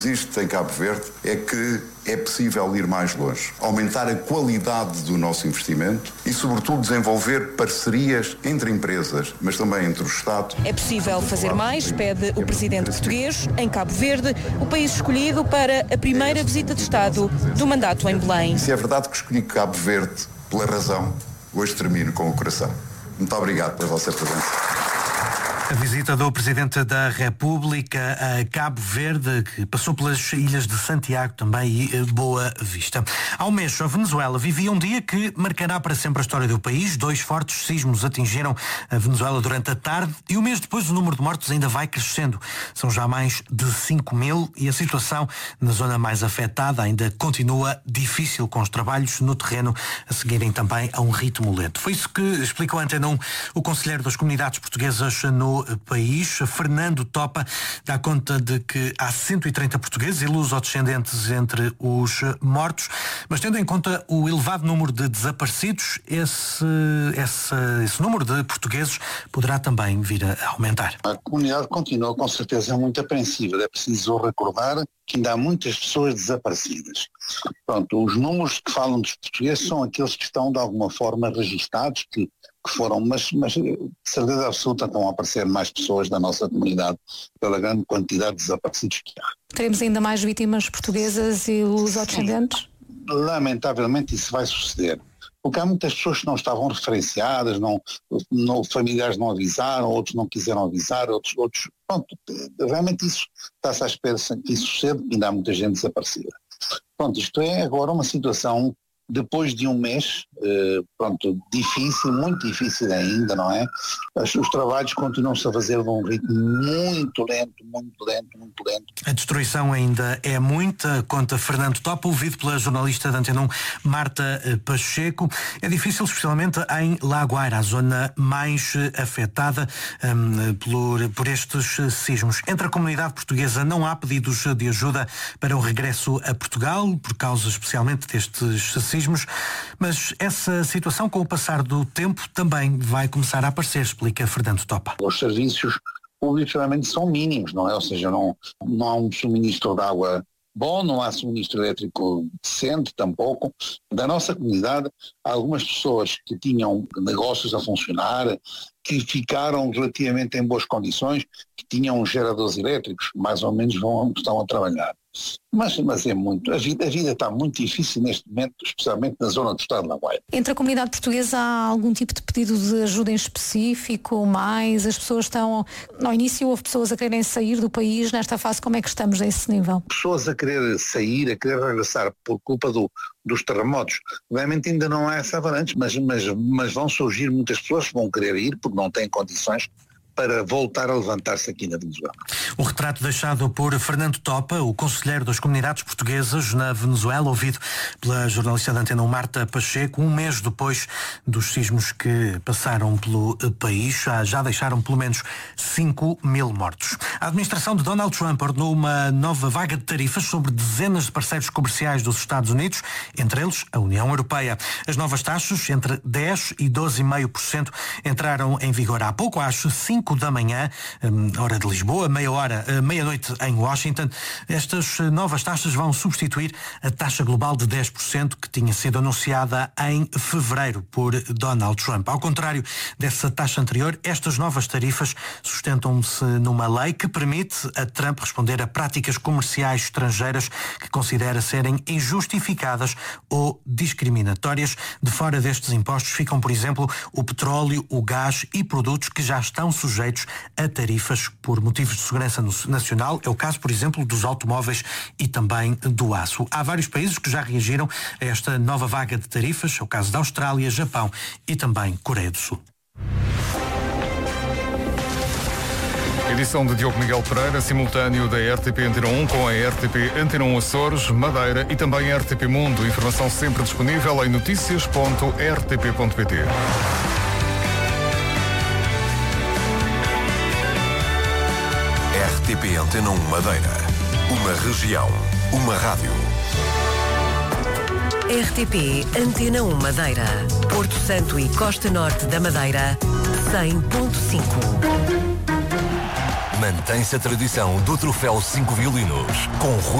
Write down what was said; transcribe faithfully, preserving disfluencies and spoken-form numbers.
Existe em Cabo Verde é que é possível ir mais longe, aumentar a qualidade do nosso investimento e, sobretudo, desenvolver parcerias entre empresas, mas também entre o Estado. É possível fazer mais, pede o presidente português, em Cabo Verde, o país escolhido para a primeira visita de Estado do mandato em Belém. Se é verdade que escolhi Cabo Verde pela razão, hoje termino com o coração. Muito obrigado pela vossa presença. A visita do Presidente da República a Cabo Verde, que passou pelas ilhas de Santiago também e Boa Vista. Há um mês, a Venezuela vivia um dia que marcará para sempre a história do país. Dois fortes sismos atingiram a Venezuela durante a tarde e um mês depois o número de mortos ainda vai crescendo. São já mais de cinco mil e a situação na zona mais afetada ainda continua difícil, com os trabalhos no terreno a seguirem também a um ritmo lento. Foi isso que explicou a Antena um o conselheiro das comunidades portuguesas no país, Fernando Topa, dá conta de que há cento e trinta portugueses e luso-descendentes entre os mortos, mas tendo em conta o elevado número de desaparecidos, esse, esse, esse número de portugueses poderá também vir a aumentar. A comunidade continua com certeza muito apreensiva. É preciso recordar que ainda há muitas pessoas desaparecidas. Pronto, os números que falam dos portugueses são aqueles que estão de alguma forma registados, que que foram, mas, mas de certeza absoluta estão a aparecer mais pessoas da nossa comunidade pela grande quantidade de desaparecidos que há. Teremos ainda mais vítimas portuguesas e luso-descendentes? Lamentavelmente isso vai suceder, porque há muitas pessoas que não estavam referenciadas, não, não, familiares não avisaram, outros não quiseram avisar, outros, outros pronto, realmente isso está-se à espera que isso suceda, ainda há muita gente desaparecida. Pronto, isto é agora uma situação depois de um mês, eh, pronto, difícil, muito difícil ainda, não é? Os, os trabalhos continuam-se a fazer de um ritmo muito lento, muito lento, muito lento. A destruição ainda é muita, conta Fernando Topa, ouvido pela jornalista da Antena um, Marta Pacheco. É difícil, especialmente em La Guaira, a zona mais afetada um, por, por estes sismos. Entre a comunidade portuguesa não há pedidos de ajuda para o regresso a Portugal, por causa especialmente destes sismos, mas essa situação, com o passar do tempo, também vai começar a aparecer, explica Fernando Topa. Os serviços públicos realmente são mínimos, não é? Ou seja, não, não há um suministro de água bom, não há suministro elétrico decente tampouco. Da nossa comunidade, há algumas pessoas que tinham negócios a funcionar, que ficaram relativamente em boas condições, que tinham geradores elétricos, mais ou menos vão, estão a trabalhar. Mas, mas é muito, a vida, a vida está muito difícil neste momento, especialmente na zona do estado de La Guaira. Entre a comunidade portuguesa há algum tipo de pedido de ajuda em específico, mais? As pessoas estão, no início houve pessoas a quererem sair do país, nesta fase como é que estamos nesse nível? Pessoas a querer sair, a querer regressar por culpa do, dos terremotos, realmente ainda não há essa avalanche, mas, mas, mas vão surgir muitas pessoas que vão querer ir porque não têm condições para voltar a levantar-se aqui na Venezuela. O retrato deixado por Fernando Topa, o conselheiro das comunidades portuguesas na Venezuela, ouvido pela jornalista da Antena um, Marta Pacheco, um mês depois dos sismos que passaram pelo país, já deixaram pelo menos cinco mil mortos. A administração de Donald Trump ordenou uma nova vaga de tarifas sobre dezenas de parceiros comerciais dos Estados Unidos, entre eles a União Europeia. As novas taxas, entre dez e doze vírgula cinco por cento, entraram em vigor há pouco, às cinco da manhã, hora de Lisboa, meia hora, meia-noite em Washington. Estas novas taxas vão substituir a taxa global de dez por cento que tinha sido anunciada em fevereiro por Donald Trump. Ao contrário dessa taxa anterior, estas novas tarifas sustentam-se numa lei que permite a Trump responder a práticas comerciais estrangeiras que considera serem injustificadas ou discriminatórias. De fora destes impostos ficam, por exemplo, o petróleo, o gás e produtos que já estão sujeitos a tarifas por motivos de segurança nacional. É o caso, por exemplo, dos automóveis e também do aço. Há vários países que já reagiram a esta nova vaga de tarifas. É o caso da Austrália, Japão e também Coreia do Sul. Edição de Diogo Miguel Pereira, simultâneo da R T P Antena um com a R T P Antena um Açores, Madeira e também R T P Mundo. Informação sempre disponível em notícias ponto r t p ponto p t. R T P Antena um Madeira. Uma região. Uma rádio. R T P Antena um Madeira. Porto Santo e Costa Norte da Madeira. cem ponto cinco. Mantém-se a tradição do troféu cinco violinos, com Rui